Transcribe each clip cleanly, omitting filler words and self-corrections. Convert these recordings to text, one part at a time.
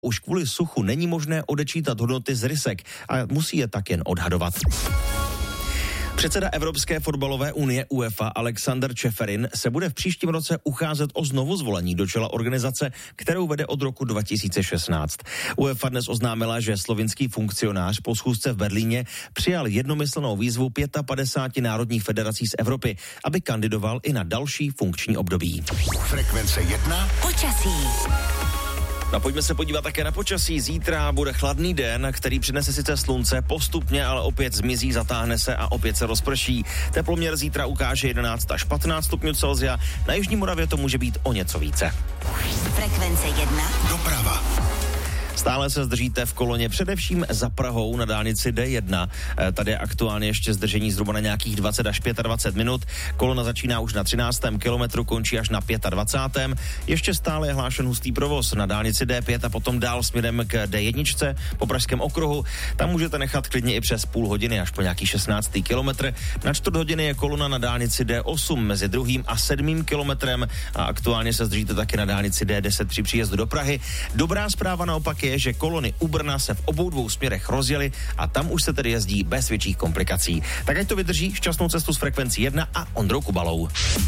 Už kvůli suchu není možné odečítat hodnoty z rysek a musí je tak jen odhadovat. Předseda Evropské fotbalové unie UEFA Alexander Čeferin se bude v příštím roce ucházet o znovuzvolení do čela organizace, kterou vede od roku 2016. UEFA dnes oznámila, že slovinský funkcionář po schůzce v Berlíně přijal jednomyslnou výzvu 55 národních federací z Evropy, aby kandidoval i na další funkční období. Frekvence 1. Počasí. No, pojďme se podívat také na počasí. Zítra bude chladný den, který přinese sice slunce, postupně ale opět zmizí, zatáhne se a opět se rozprší. Teploměr zítra ukáže 11 až 15 stupňů Celsia, na jižní Moravě to může být o něco více. Frekvence 1. Doprava. Stále se zdržíte v koloně především za Prahou na dálnici D1. Tady je aktuálně ještě zdržení zhruba na nějakých 20 až 25 minut. Kolona začíná už na 13. kilometru, končí až na 25. Ještě stále je hlášen hustý provoz na dálnici D5 a potom dál směrem k D1 po Pražském okruhu. Tam můžete nechat klidně i přes půl hodiny až po nějaký 16. kilometr. Na čtvrt hodiny je kolona na dálnici D8 mezi 2. a 7. kilometrem a aktuálně se zdržíte taky na dálnici D10 při příjezdu do Prahy. Dobrá zpráva naopak je, že kolony u Brna se v obou dvou směrech rozjely a tam už se tedy jezdí bez větších komplikací. Tak ať to vydrží, šťastnou cestu s frekvencí 1 a Ondrou Kubalou.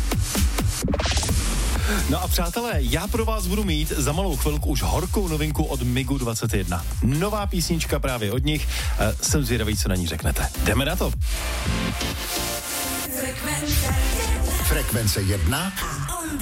No a přátelé, já pro vás budu mít za malou chvilku už horkou novinku od MIGu 21. Nová písnička právě od nich. Jsem zvědavý, co na ní řeknete. Jdeme na to. Frekvence 1.